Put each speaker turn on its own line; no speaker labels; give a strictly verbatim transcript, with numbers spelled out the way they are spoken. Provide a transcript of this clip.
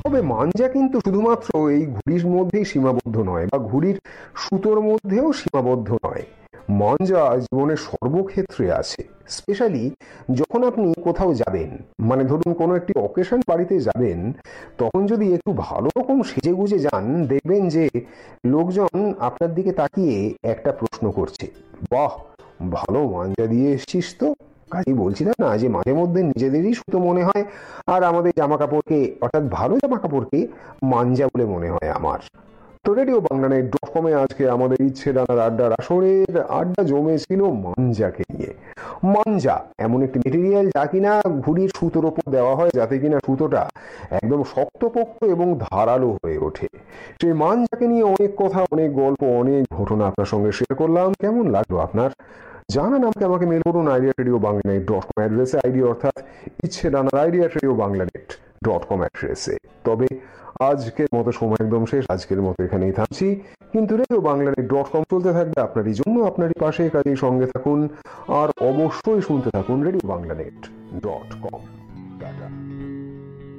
তবে মাঞ্জা কিন্তু শুধুমাত্র এই ঘুড়ির মধ্যেই সীমাবদ্ধ নয়, বা ঘুড়ির সুতোর মধ্যেও সীমাবদ্ধ নয়। মাঞ্জা জীবনের সর্বক্ষেত্রে আছে। স্পেশালি যখন আপনি কোথাও যাবেন, মানে ধরুন কোনো একটি অকেশন বাড়িতে যাবেন, তখন যদি একটু ভালো রকম সেজে গুজে যান, দেখবেন যে লোকজন আপনার দিকে তাকিয়ে একটা প্রশ্ন করছে, বাহ, ভালো মাঞ্জা দিয়ে এসছিস তো। কাজেই বলছিলাম না যে মাঝে মধ্যে নিজেদেরই সুতো মনে হয়, আর আমাদের জামা কাপড়কে, অর্থাৎ ভালো জামা কাপড়কে মাঞ্জা বলে মনে হয় আমার। তো রেডিও বাংলা নেট ডট কমে আজকে আমাদের ইচ্ছে ডানার আড্ডার আসরের আড্ডা জমেছিল মাঞ্জাকে নিয়ে। মাঞ্জা এমন একটি মেটেরিয়াল যা কিনা ঘুড়ির সুতোর ওপর দেওয়া হয়, যাতে কিনা সুতোটা একদম শক্তপোক্ত এবং ধারালো হয়ে ওঠে। সেই মাঞ্জাকে নিয়ে অনেক কথা, অনেক গল্প, অনেক ঘটনা আপনার সঙ্গে শেয়ার করলাম। কেমন লাগলো আপনার? জানান আমাকে। আমাকে মেল করুন idea radio Bangla net dot com অ্যাড্রেসে, আইডি অর্থাৎ ইচ্ছে ডানার idea radio Bangla net dot com অ্যাড্রেসে। তবে আজকের মতো সময় একদম শেষ, আজকের মতো এখানেই থামছি, কিন্তু radio Bangla net dot com চলতে থাকবে আপনারই জন্য, আপনারই পাশে। কাজেই সঙ্গে থাকুন, আর অবশ্যই শুনতে থাকুন radio Bangla net dot com. Tata.